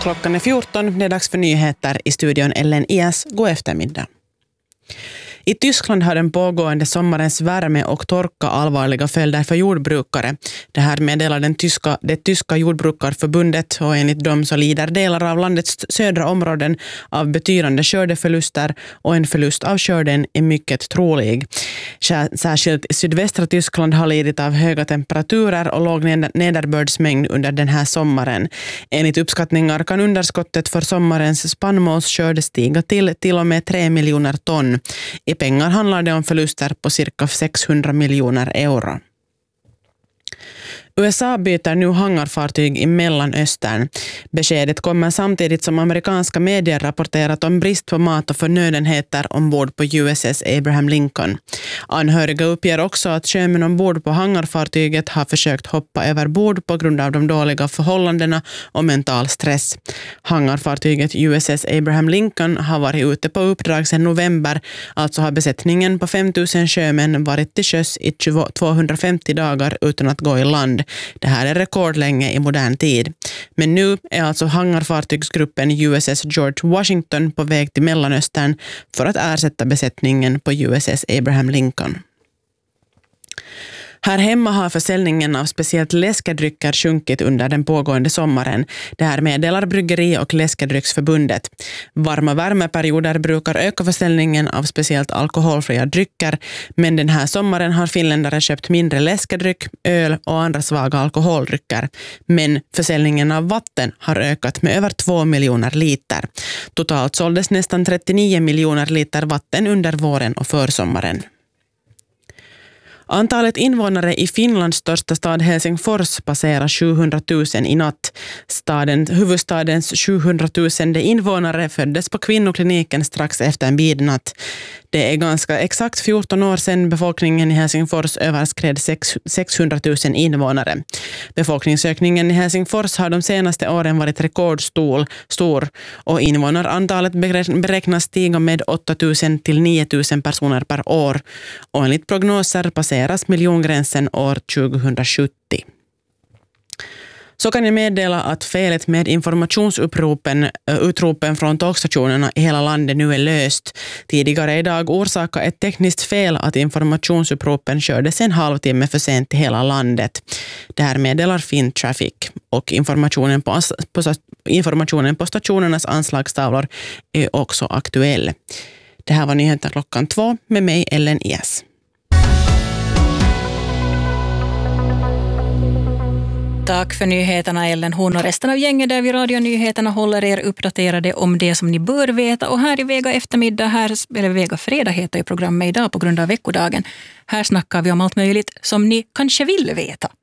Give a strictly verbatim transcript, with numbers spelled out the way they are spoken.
Klockan är fjorton, det är dags för nyheter i studion Ellen Ias. God eftermiddag. I Tyskland har den pågående sommarens värme och torka allvarliga följder för jordbrukare. Det här meddelar den tyska, det tyska jordbrukarförbundet, och enligt dem så lider delar av landets södra områden av betydande skördeförluster och en förlust av skörden är mycket trolig. Särskilt i sydvästra Tyskland har lidit av höga temperaturer och låg nederbördsmängd under den här sommaren. Enligt uppskattningar kan underskottet för sommarens spannmålsskörd stiga till till och med tre miljoner ton. I pengar handlar det om förluster på cirka sexhundra miljoner euro. U S A byter nu hangarfartyg i Mellanöstern. Beskedet kommer samtidigt som amerikanska medier rapporterat om brist på mat och förnödenheter ombord på U S S Abraham Lincoln. Anhöriga uppger också att sjömän ombord på hangarfartyget har försökt hoppa över bord på grund av de dåliga förhållandena och mental stress. Hangarfartyget U S S Abraham Lincoln har varit ute på uppdrag sedan november, alltså har besättningen på fem tusen sjömän varit till sjöss i tvåhundrafemtio dagar utan att gå i land. Det här är rekordlänge i modern tid. Men nu är alltså hangarfartygsgruppen U S S George Washington på väg till Mellanöstern för att ersätta besättningen på U S S Abraham Lincoln. Här hemma har försäljningen av speciellt läskedrycker sjunkit under den pågående sommaren. Det här meddelar Bryggeri- och läskedrycksförbundet. Varma värmeperioder brukar öka försäljningen av speciellt alkoholfria drycker, men den här sommaren har finländare köpt mindre läskedryck, öl och andra svaga alkoholdrycker. Men försäljningen av vatten har ökat med över två miljoner liter. Totalt såldes nästan trettionio miljoner liter vatten under våren och försommaren. Antalet invånare i Finlands största stad Helsingfors passerar sjuhundratusen i natt. Staden, huvudstadens sjuhundratusende invånare föddes på kvinnokliniken strax efter midnatt. Det är ganska exakt fjorton år sedan befolkningen i Helsingfors överskred sexhundratusen invånare. Befolkningsökningen i Helsingfors har de senaste åren varit rekordstor stor, och invånarantalet beräknas stiga med åtta tusen till nio tusen personer per år. Och enligt prognoser passeras miljongränsen år tjugohundrasjuttio. Så kan jag meddela att felet med informationsuppropen utropen från tågstationerna i hela landet nu är löst. Tidigare idag orsakade ett tekniskt fel att informationsuppropen kördes en halvtimme för sent i hela landet. Det här meddelar Fintraffic, och informationen på, på, informationen på stationernas anslagstavlor är också aktuell. Det här var nyheterna klockan två med mig Ellen Ias. Tack för nyheterna Ellen Horn och resten av gänget där vid radionyheterna håller er uppdaterade om det som ni bör veta. Och här i Vega eftermiddag, här, eller Vega fredag heter ju programmet idag på grund av veckodagen. Här snackar vi om allt möjligt som ni kanske vill veta.